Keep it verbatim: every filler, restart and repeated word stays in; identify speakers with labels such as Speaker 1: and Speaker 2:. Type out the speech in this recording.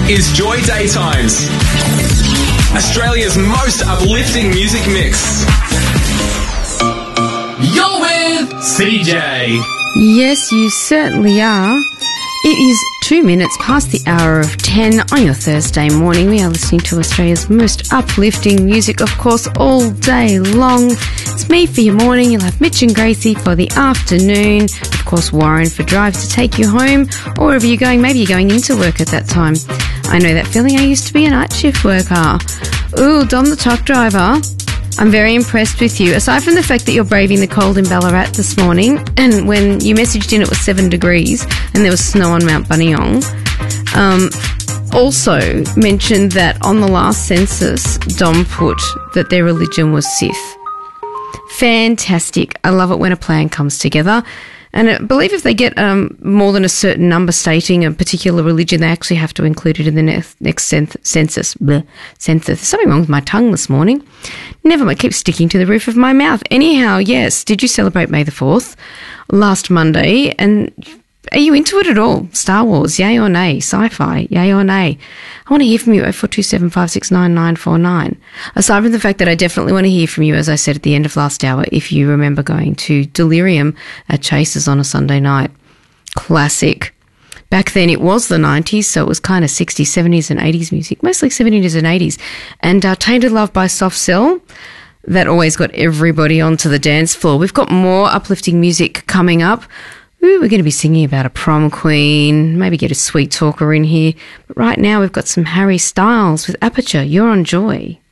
Speaker 1: is Joy Daytimes, Australia's most uplifting music mix. You're with C J.
Speaker 2: Yes, you certainly are. It is two minutes past the hour of ten on your Thursday morning. We are listening to Australia's most uplifting music, of course, all day long. It's me for your morning. You'll have Mitch and Gracie for the afternoon. Of course, Warren for drives to take you home or wherever you're going. Maybe you're going into work at that time. I know that feeling. I used to be a night shift worker. Ooh, Dom the truck driver. I'm very impressed with you. Aside from the fact that you're braving the cold in Ballarat this morning, and when you messaged in it was seven degrees and there was snow on Mount Buninyong, um, also mentioned that on the last census, Dom put that their religion was Sith. Fantastic. I love it when a plan comes together. And I believe if they get um, more than a certain number stating a particular religion, they actually have to include it in the next, next census. Bleh, census. There's something wrong with my tongue this morning. Never mind, keep sticking to the roof of my mouth. Anyhow, yes, did you celebrate May the fourth last Monday? And are you into it at all? Star Wars, yay or nay? Sci-fi, yay or nay? I want to hear from you, oh four two seven, five six nine, nine four nine. Aside from the fact that I definitely want to hear from you, as I said at the end of last hour, if you remember going to Delirium at Chase's on a Sunday night. Classic. Back then it was the nineties, so it was kind of sixties, seventies and eighties music, mostly seventies and eighties. And uh, Tainted Love by Soft Cell, that always got everybody onto the dance floor. We've got more uplifting music coming up. Ooh, we're going to be singing about a prom queen, maybe get a sweet talker in here. But right now we've got some Harry Styles with Aperture. You're on Joy.